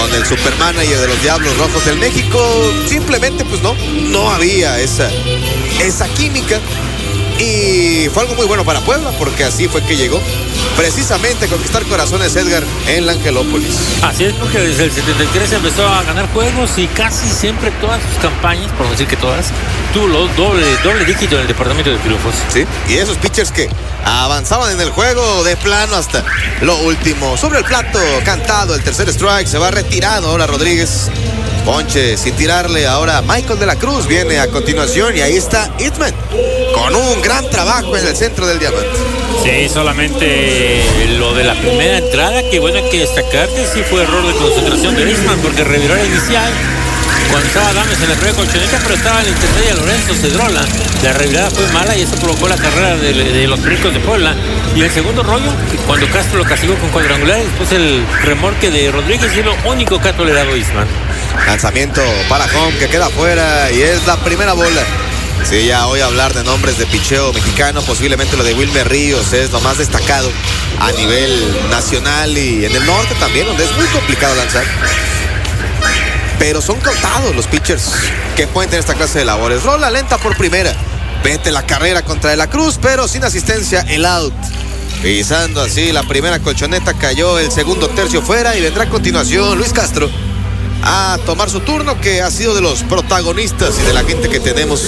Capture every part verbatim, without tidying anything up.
con el supermanager de los Diablos Rojos del México, simplemente pues no, no había esa, esa química. Y fue algo muy bueno para Puebla, porque así fue que llegó precisamente a conquistar corazones, Edgar, en la Angelópolis. Así es, porque desde el setenta y tres empezó a ganar juegos y casi siempre todas sus campañas, por no decir que todas, tuvo los doble, doble dígito en el departamento de triunfos. Sí, y esos pitchers que avanzaban en el juego de plano hasta lo último. Sobre el plato, cantado, el tercer strike, se va retirado ahora Rodríguez. Ponche sin tirarle, ahora Michael de la Cruz viene a continuación y ahí está Hitman con un gran trabajo en el centro del diamante. Sí, solamente lo de la primera entrada, que bueno, hay que destacar que sí fue error de concentración de Hitman, porque reviró la inicial cuando estaba Adames en la primera colchoneta, pero estaba en la intermedia Lorenzo Cedrola. La revirada fue mala y eso provocó la carrera de, de los Pericos de Puebla. Y el segundo rollo, cuando Castro lo castigó con cuadrangular, y después el remorque de Rodríguez, y lo único que ha tolerado Hitman. Lanzamiento para home que queda afuera y es la primera bola. Sí, ya hoy hablar de nombres de picheo mexicano, posiblemente lo de Wilmer Ríos es lo más destacado a nivel nacional y en el norte también, donde es muy complicado lanzar. Pero son contados los pitchers que pueden tener esta clase de labores. Rola lenta por primera, vete la carrera contra De la Cruz, pero sin asistencia, el out. Pisando así la primera colchoneta, cayó el segundo tercio fuera y vendrá a continuación Luis Castro a tomar su turno, que ha sido de los protagonistas y de la gente que tenemos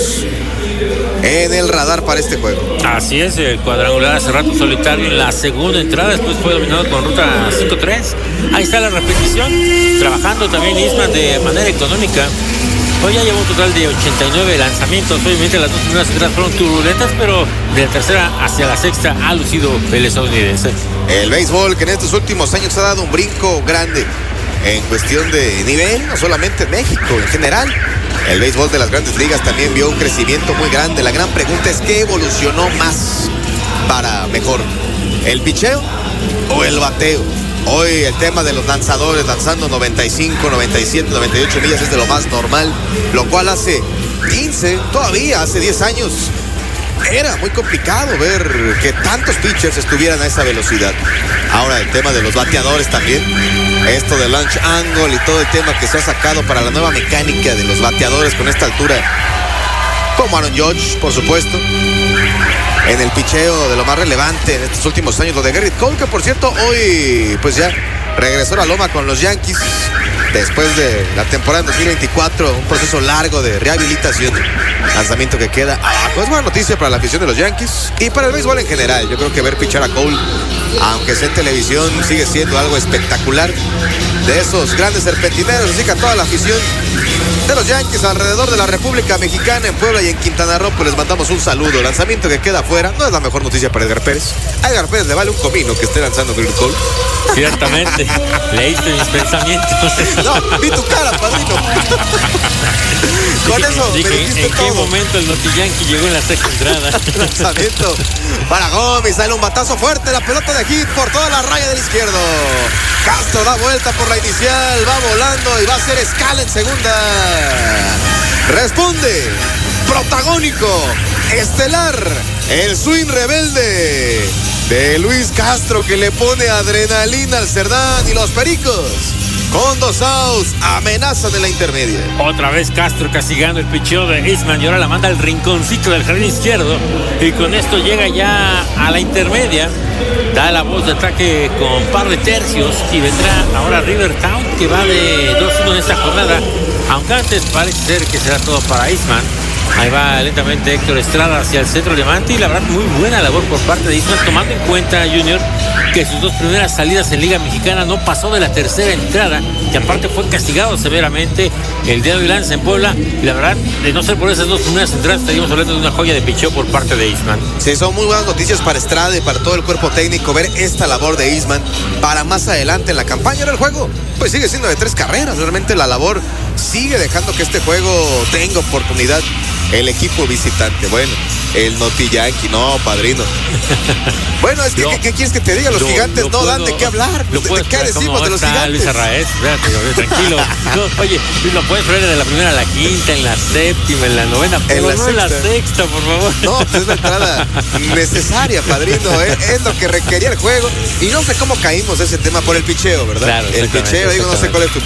en el radar para este juego. Así es, el cuadrangular hace rato solitario en la segunda entrada, después fue dominado con ruta cinco tres. Ahí está la repetición, trabajando también Hitman de manera económica. Hoy ya llevó un total de ochenta y nueve lanzamientos. Obviamente las dos primeras entradas fueron turbulentas, pero de la tercera hacia la sexta ha lucido el estadounidense. El béisbol que en estos últimos años ha dado un brinco grande en cuestión de nivel, no solamente en México, en general. El béisbol de las grandes ligas también vio un crecimiento muy grande. La gran pregunta es, ¿qué evolucionó más para mejor? ¿El picheo o el bateo? Hoy el tema de los lanzadores lanzando noventa y cinco, noventa y siete, noventa y ocho millas es de lo más normal, lo cual hace quince, todavía hace diez años, era muy complicado ver que tantos pitchers estuvieran a esa velocidad. Ahora el tema de los bateadores también, esto de launch angle y todo el tema que se ha sacado para la nueva mecánica de los bateadores con esta altura, como Aaron Judge, por supuesto. En el picheo, de lo más relevante en estos últimos años, lo de Gerrit Cole, que por cierto hoy pues ya regresó a la loma con los Yankees después de la temporada dos mil veinticuatro, un proceso largo de rehabilitación. Lanzamiento que queda abajo. Es buena noticia para la afición de los Yankees y para el béisbol en general. Yo creo que ver pichar a Cole, aunque sea en televisión, sigue siendo algo espectacular, de esos grandes serpentineros. Así que a toda la afición de los Yankees alrededor de la República Mexicana, en Puebla y en Quintana Roo, pues les mandamos un saludo. Lanzamiento que queda afuera, no es la mejor noticia para Edgar Pérez. A Edgar Pérez le vale un comino que esté lanzando Gerrit Cole. Ciertamente, leíste mis pensamientos. No, vi tu cara, padrino. Con dije, eso dije, me dijiste ¿en todo. qué momento el Notiyanqui llegó en la sexta entrada? Lanzamiento para Gómez, sale un batazo fuerte, la pelota de hit por toda la raya del izquierdo. Castro da vuelta por la inicial, va volando y va a hacer escala en segunda. Responde, protagónico, estelar, el swing rebelde de Luis Castro, que le pone adrenalina al Cerdán, y los Pericos con dos outs amenazan en la intermedia. Otra vez Castro castigando el picheo de Hitman y ahora la manda al rinconcito del jardín izquierdo, y con esto llega ya a la intermedia. Da la voz de ataque con par de tercios y vendrá ahora Rivertown, que va de dos uno en esta jornada, aunque antes parece ser que será todo para Hitman. Ahí va lentamente Héctor Estrada hacia el centro diamante, y la verdad muy buena labor por parte de Hitman, tomando en cuenta, Junior, que sus dos primeras salidas en Liga Mexicana no pasó de la tercera entrada, que aparte fue castigado severamente el día de hoy lanza en Puebla, y la verdad, de no ser por esas dos primeras entradas, estaríamos hablando de una joya de picheo por parte de Hitman. Sí, son muy buenas noticias para Estrada y para todo el cuerpo técnico ver esta labor de Hitman para más adelante en la campaña. Ahora el juego pues sigue siendo de tres carreras, realmente la labor sigue dejando que este juego tenga oportunidad el equipo visitante. Bueno, el Notiyanqui, no, padrino. Bueno, es que, no, ¿qué, ¿qué quieres que te diga? Los lo, gigantes lo no puedo, dan de qué hablar. ¿De, de qué decimos de los gigantes? Luis Arraez, espérate, tranquilo. No, oye, lo puedes poner de la primera a la quinta, en la séptima, en la novena, pero en la no en la sexta, por favor. No, pues es la entrada necesaria, padrino. ¿eh? Es lo que requería el juego. Y no sé cómo caímos ese tema por el picheo, ¿verdad? Claro, el picheo, digo, no sé cuál es tu